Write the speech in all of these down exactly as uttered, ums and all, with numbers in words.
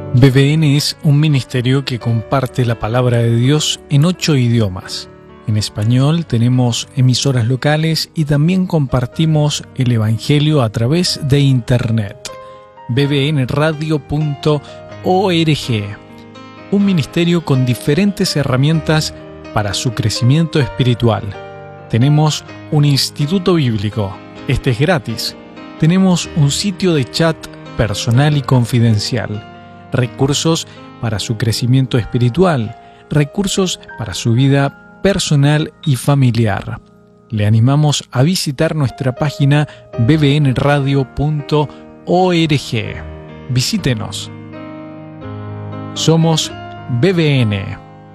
B B N es un ministerio que comparte la palabra de Dios en ocho idiomas. En español tenemos emisoras locales y también compartimos el Evangelio a través de Internet. b b n radio punto org, un ministerio con diferentes herramientas para su crecimiento espiritual. Tenemos un instituto bíblico, este es gratis. Tenemos un sitio de chat personal y confidencial. Recursos para su crecimiento espiritual, recursos para su vida personal y familiar. Le animamos a visitar nuestra página b b n radio punto org. Visítenos. Somos B B N.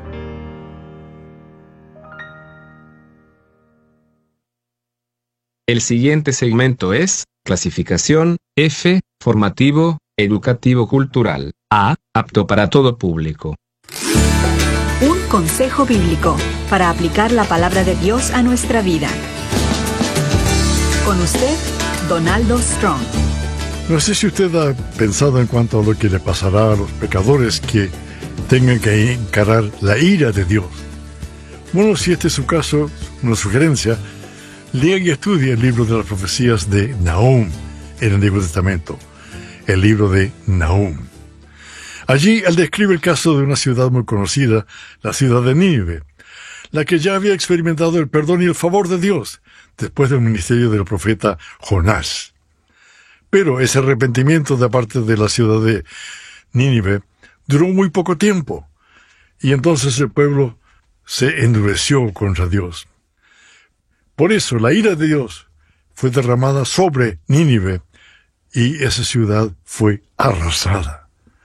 El siguiente segmento es clasificación F, formativo, educativo cultural. A, apto para todo público. Un consejo bíblico para aplicar la palabra de Dios a nuestra vida. Con usted, Donaldo Strong. No sé si usted ha pensado en cuanto a lo que le pasará a los pecadores que tengan que encarar la ira de Dios. Bueno, si este es su caso, una sugerencia, lea y estudie el libro de las profecías de Nahum en el Antiguo Testamento, el libro de Nahum. Allí él describe el caso de una ciudad muy conocida, la ciudad de Nínive, la que ya había experimentado el perdón y el favor de Dios después del ministerio del profeta Jonás. Pero ese arrepentimiento de parte de la ciudad de Nínive duró muy poco tiempo, y entonces el pueblo se endureció contra Dios. Por eso la ira de Dios fue derramada sobre Nínive, y esa ciudad fue arrasada.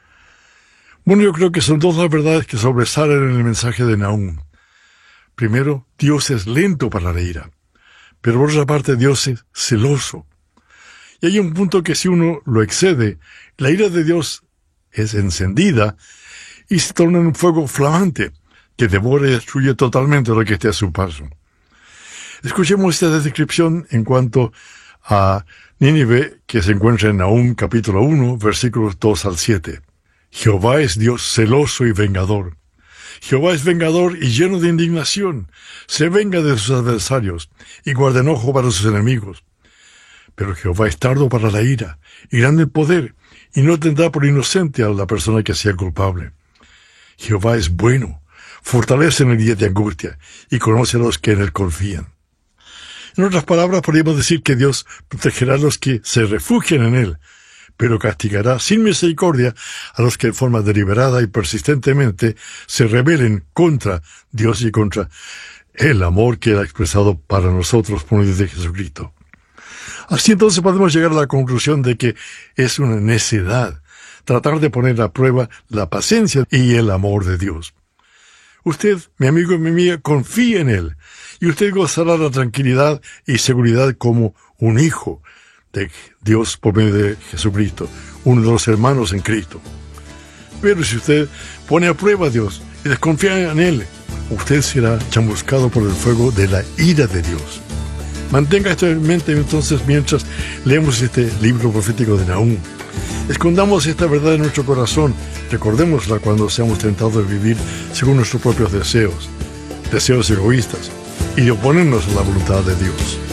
Bueno, yo creo que son dos las verdades que sobresalen en el mensaje de Nahum. Primero, Dios es lento para la ira, pero por otra parte Dios es celoso. Y hay un punto que si uno lo excede, la ira de Dios es encendida y se torna en un fuego flamante que devora y destruye totalmente lo que esté a su paso. Escuchemos esta descripción en cuanto a Nínive que se encuentra en Nahum capítulo uno, versículos dos al siete. Jehová es Dios celoso y vengador. Jehová es vengador y lleno de indignación. Se venga de sus adversarios y guarda enojo para sus enemigos. Pero Jehová es tardo para la ira y grande en poder, y no tendrá por inocente a la persona que sea culpable. Jehová es bueno, fortalece en el día de angustia y conoce a los que en él confían. En otras palabras, podríamos decir que Dios protegerá a los que se refugian en él, pero castigará sin misericordia a los que en forma deliberada y persistentemente se rebelen contra Dios y contra el amor que Él ha expresado para nosotros por medio de Jesucristo. Así entonces podemos llegar a la conclusión de que es una necedad tratar de poner a prueba la paciencia y el amor de Dios. Usted, mi amigo y mi amiga, confía en Él, y usted gozará la tranquilidad y seguridad como un hijo de Dios por medio de Jesucristo, uno de los hermanos en Cristo. Pero si usted pone a prueba a Dios y desconfía en Él, usted será chamuscado por el fuego de la ira de Dios. Mantenga esto en mente entonces mientras leemos este libro profético de Nahum. Escondamos esta verdad en nuestro corazón, recordémosla cuando seamos tentados de vivir según nuestros propios deseos, deseos egoístas, y de oponernos a la voluntad de Dios.